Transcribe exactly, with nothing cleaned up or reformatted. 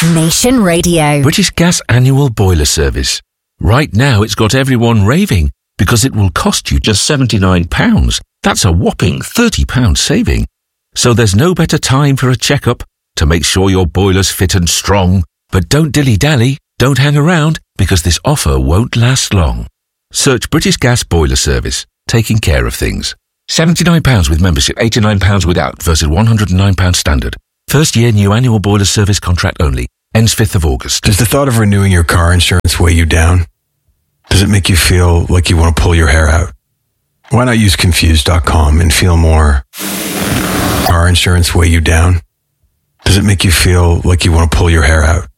Nation Radio. British Gas Annual Boiler Service. Right now it's got everyone raving because it will cost you just seventy-nine pounds. That's a whopping thirty pounds saving. So there's no better time for a checkup to make sure your boiler's fit and strong. But don't dilly-dally, don't hang around, because this offer won't last long. Search British Gas Boiler Service, taking care of things. seventy-nine pounds with membership, eighty-nine pounds without, versus one hundred and nine pounds standard. First year new annual boiler service contract only. Ends fifth of August. Does the thought of renewing your car insurance weigh you down? Does it make you feel like you want to pull your hair out? Why not use Confused dot com and feel more? Car insurance weigh you down? Does it make you feel like you want to pull your hair out?